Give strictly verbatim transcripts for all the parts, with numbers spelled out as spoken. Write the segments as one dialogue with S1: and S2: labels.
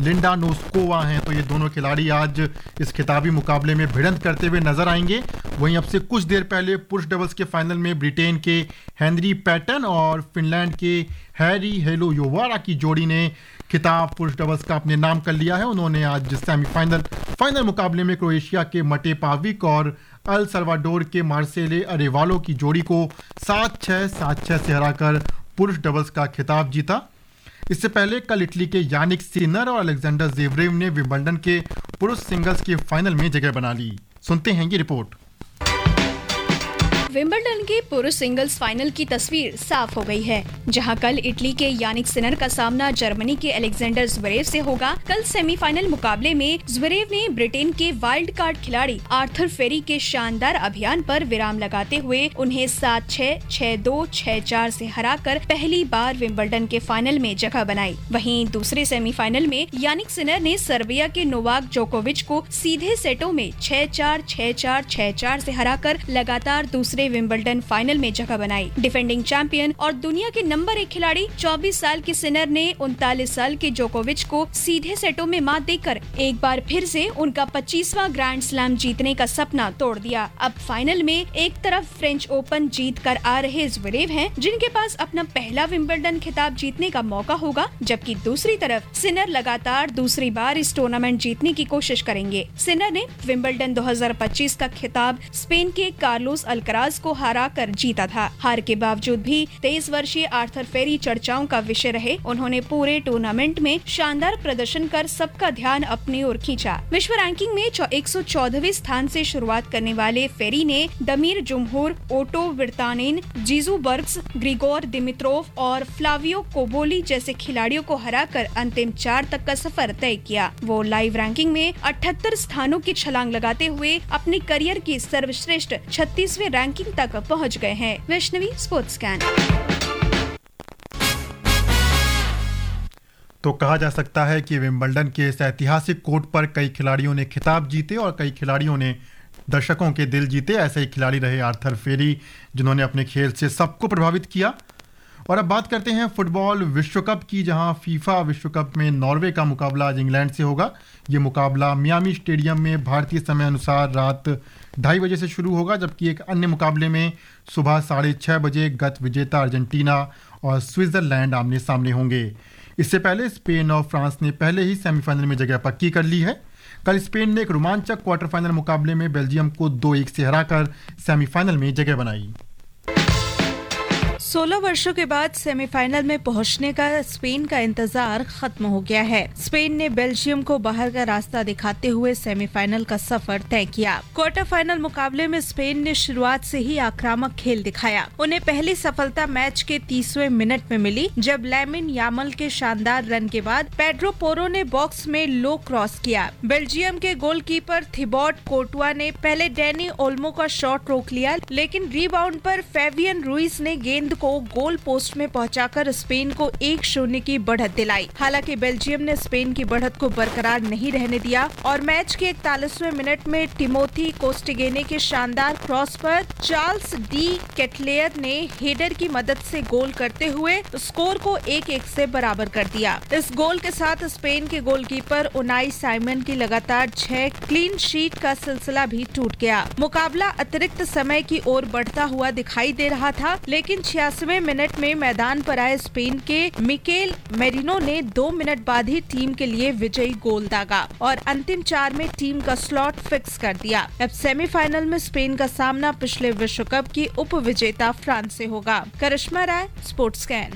S1: Linda Noskova हैं। तो ये दोनों खिलाड़ी आज इस खिताबी मुकाबले में भिड़ंत करते हुए नजर आएंगे। वहीं अब से कुछ देर पहले पुरुष डबल्स के फाइनल में ब्रिटेन के हेनरी पैटन और फिनलैंड के हैरी हेलोयोवारा की जोड़ी ने खिताब पुरुष डबल्स का अपने नाम कर लिया है। उन्होंने आज सेमीफाइनल फाइनल मुकाबले में क्रोएशिया के मटे पाविक और अल सल्वाडोर के मार्सेले अरेवालो की जोड़ी को सात छह सात छह से हराकर पुरुष डबल्स का खिताब जीता। इससे पहले कल इटली के यानिक सिनर और अलेक्जेंडर ज़ेवरेव ने विंबलडन के पुरुष सिंगल्स के फाइनल में जगह बना ली। सुनते हैं ये रिपोर्ट।
S2: विंबलडन के पुरुष सिंगल्स फाइनल की तस्वीर साफ हो गई है, जहां कल इटली के यानिक सिनर का सामना जर्मनी के अलेक्जेंडर ज़्वेरेव से होगा। कल सेमीफाइनल मुकाबले में ज़्वेरेव ने ब्रिटेन के वाइल्ड कार्ड खिलाड़ी आर्थर फेरी के शानदार अभियान पर विराम लगाते हुए उन्हें सात छह, छह दो, छह चार से हराकर पहली बार विंबलडन के फाइनल में जगह बनाई। वहीं दूसरे सेमीफाइनल में यानिक सिनर ने सर्बिया के नोवाक जोकोविच को सीधे सेटों में छह चार, छह चार, छह चार से हराकर लगातार दूसरे विंबलडन फाइनल में जगह बनाई। डिफेंडिंग चैंपियन और दुनिया के नंबर एक खिलाड़ी चौबीस साल के सिनर ने उनतालीस साल के जोकोविच को सीधे सेटों में मात देकर एक बार फिर से उनका पच्चीसवां ग्रैंड स्लैम जीतने का सपना तोड़ दिया। अब फाइनल में एक तरफ फ्रेंच ओपन जीत कर आ रहे ज़्वेरेव हैं, जिनके पास अपना पहला विंबलडन खिताब जीतने का मौका होगा, जबकि दूसरी तरफ सिनर लगातार दूसरी बार इस टूर्नामेंट जीतने की कोशिश करेंगे। सिनर ने विंबलडन दो हज़ार पच्चीस का खिताब स्पेन के कार्लोस अल्कराज को हरा कर जीता था। हार के बावजूद भी तेईस वर्षीय आर्थर फेरी चर्चाओं का विषय रहे। उन्होंने पूरे टूर्नामेंट में शानदार प्रदर्शन कर सबका ध्यान अपनी ओर खींचा। विश्व रैंकिंग में एक सौ चौदहवें स्थान से शुरुआत करने वाले फेरी ने दमीर जुम्हूर, ओटो विर्तानेन, जीजू बर्ग्स, ग्रिगोर दिमित्रोव और फ्लावियो कोबोली जैसे खिलाड़ियों को हराकर अंतिम चार तक का सफर तय किया। वो लाइव रैंकिंग में अठहत्तर स्थानों की छलांग लगाते हुए अपने करियर की सर्वश्रेष्ठ छत्तीसवें रैंकिंग तक पहुंच गए हैं। Vaishnavi, sports scan.
S1: तो कहा जा सकता है कि विंबलडन के इस ऐतिहासिक कोर्ट पर कई खिलाड़ियों ने खिताब जीते और कई खिलाड़ियों ने दर्शकों के दिल जीते। ऐसे ही खिलाड़ी रहे आर्थर फेरी, जिन्होंने अपने खेल से सबको प्रभावित किया। और अब बात करते हैं फुटबॉल विश्व कप की, जहां फीफा विश्व कप में नॉर्वे का मुकाबला आज इंग्लैंड से होगा। ये मुकाबला मियामी स्टेडियम में भारतीय समय अनुसार रात ढाई बजे से शुरू होगा, जबकि एक अन्य मुकाबले में सुबह साढ़े छः बजे गत विजेता अर्जेंटीना और स्विट्जरलैंड आमने सामने होंगे। इससे पहले स्पेन और फ्रांस ने पहले ही सेमीफाइनल में जगह पक्की कर ली है। कल स्पेन ने एक रोमांचक क्वार्टर फाइनल मुकाबले में बेल्जियम को दो एक से हराकर सेमीफाइनल में जगह बनाई।
S3: सोलह वर्षों के बाद सेमीफाइनल में पहुंचने का स्पेन का इंतजार खत्म हो गया है। स्पेन ने बेल्जियम को बाहर का रास्ता दिखाते हुए सेमीफाइनल का सफर तय किया। क्वार्टर फाइनल मुकाबले में स्पेन ने शुरुआत से ही आक्रामक खेल दिखाया। उन्हें पहली सफलता मैच के तीसवें मिनट में मिली, जब लैमिन यामल के शानदार रन के बाद पेड्रो पोरो ने बॉक्स में लो क्रॉस किया। बेल्जियम के गोलकीपर थिबॉट कोर्टुआ ने पहले डैनी ओल्मो का शॉट रोक लिया, लेकिन रीबाउंड पर फेबियन रुइस ने गेंद को गोल पोस्ट में पहुंचाकर स्पेन को एक शून्य की बढ़त दिलाई। हालांकि बेल्जियम ने स्पेन की बढ़त को बरकरार नहीं रहने दिया और मैच के इकतालीसवें मिनट में टिमोथी कोस्टिगेने के शानदार क्रॉस पर चार्ल्स डी केटलेयर ने हेडर की मदद से गोल करते हुए स्कोर को एक एक से बराबर कर दिया। इस गोल के साथ स्पेन के गोलकीपर उनाई साइमन की लगातार छह क्लीन शीट का सिलसिला भी टूट गया। मुकाबला अतिरिक्त समय की ओर बढ़ता हुआ दिखाई दे रहा था, लेकिन छियासवें मिनट में मैदान पर आए स्पेन के मिकेल मेरिनो ने दो मिनट बाद ही टीम के लिए विजयी गोल दागा और अंतिम चार में टीम का स्लॉट फिक्स कर दिया। अब सेमीफाइनल में स्पेन का सामना पिछले विश्व कप की उप विजेता फ्रांस से होगा। करिश्मा राय, स्पोर्ट्स स्कैन।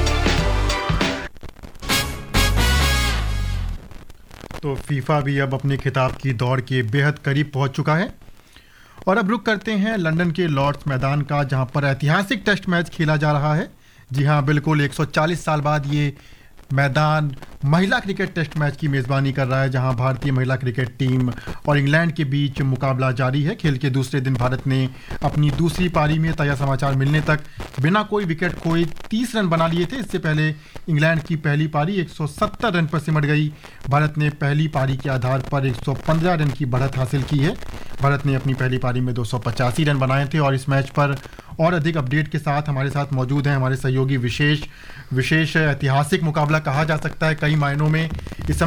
S1: तो फीफा भी अब अपने खिताब की दौड़ के बेहद करीब पहुंच चुका है। और अब रुक करते हैं लंदन के लॉर्ड्स मैदान का, जहां पर ऐतिहासिक टेस्ट मैच खेला जा रहा है। जी हां, बिल्कुल एक सौ चालीस साल बाद ये मैदान महिला क्रिकेट टेस्ट मैच की मेज़बानी कर रहा है, जहां भारतीय महिला क्रिकेट टीम और इंग्लैंड के बीच मुकाबला जारी है। खेल के दूसरे दिन भारत ने अपनी दूसरी पारी में ताज़ा समाचार मिलने तक बिना कोई विकेट खोए तीस रन बना लिए थे। इससे पहले इंग्लैंड की पहली पारी एक सौ सत्तर रन पर सिमट गई। भारत ने पहली पारी के आधार पर एक सौ पंद्रह रन की बढ़त हासिल की है। भारत ने अपनी पहली पारी में दो सौ पचासी रन बनाए थे। और इस मैच पर और अधिक अपडेट के साथ हमारे साथ मौजूद हैं हमारे सहयोगी विशेष विशेष ऐतिहासिक मुकाबला कहा जा सकता है कई मायनों में। इस समय